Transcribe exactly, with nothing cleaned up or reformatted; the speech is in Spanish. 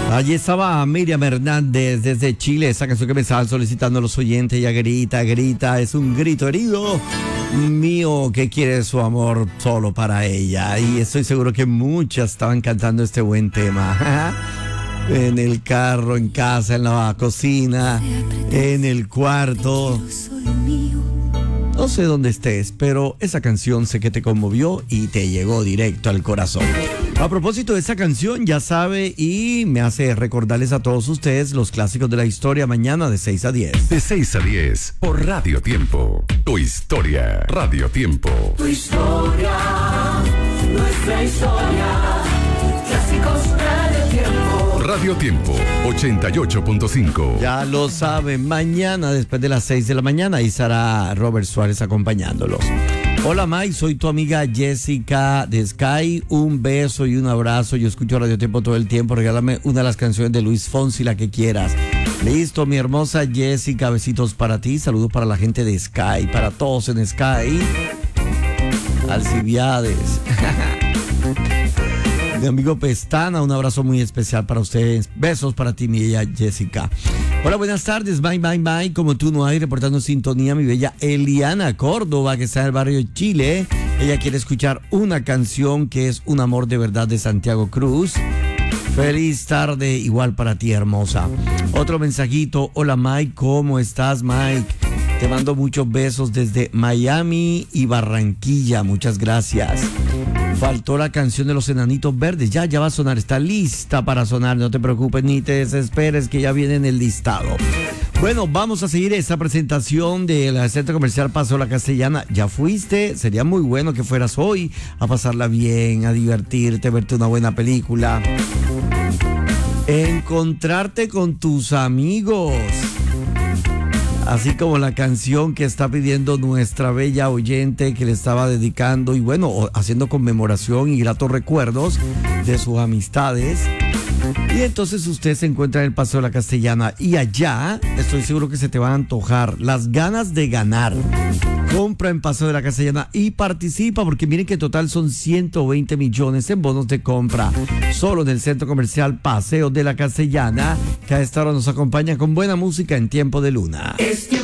Allí estaba Miriam Hernández desde Chile, esa canción que me estaban solicitando los oyentes. Ella grita, grita, es un grito herido mío que quiere su amor solo para ella. Y estoy seguro que muchas estaban cantando este buen tema. En el carro, en casa, en la cocina, en el cuarto. No sé dónde estés, pero esa canción sé que te conmovió y te llegó directo al corazón. A propósito de esa canción, ya sabe, y me hace recordarles a todos ustedes los clásicos de la historia mañana de seis a diez. De seis a diez por Radio Tiempo. Tu historia, Radio Tiempo. Tu historia, nuestra historia. Clásicos Radio Tiempo. Radio Tiempo, ochenta y ocho punto cinco. Ya lo saben, mañana después de las seis de la mañana ahí estará Robert Suárez acompañándolos. Hola Mike, soy tu amiga Jessica de Sky. Un beso y un abrazo. Yo escucho Radio Tiempo todo el tiempo. Regálame una de las canciones de Luis Fonsi, la que quieras. Listo, mi hermosa Jessica. Besitos para ti. Saludos para la gente de Sky. Para todos en Sky. Alcibiades. Mi amigo Pestana, un abrazo muy especial para ustedes. Besos para ti, mi bella Jessica. Hola, buenas tardes. Bye, bye, bye. Como tú no hay, reportando sintonía, mi bella Eliana Córdoba, que está en el barrio Chile. Ella quiere escuchar una canción que es Un amor de verdad de Santiago Cruz. Feliz tarde, igual para ti, hermosa. Otro mensajito. Hola, Mike. ¿Cómo estás, Mike? Te mando muchos besos desde Miami y Barranquilla. Muchas gracias. Faltó la canción de los Enanitos Verdes. Ya, ya va a sonar. Está lista para sonar. No te preocupes ni te desesperes, que ya viene en el listado. Bueno, vamos a seguir esta presentación del Centro Comercial Paso La Castellana. ¿Ya fuiste? Sería muy bueno que fueras hoy a pasarla bien, a divertirte, verte una buena película. Encontrarte con tus amigos. Así como la canción que está pidiendo nuestra bella oyente, que le estaba dedicando y bueno, haciendo conmemoración y gratos recuerdos de sus amistades. Y entonces usted se encuentra en el Paseo de la Castellana y allá estoy seguro que se te van a antojar las ganas de ganar. Compra en Paseo de la Castellana y participa, porque miren que en total son ciento veinte millones en bonos de compra. Solo en el Centro Comercial Paseo de la Castellana, que a esta hora nos acompaña con buena música en Tiempo de Luna. Es tiempo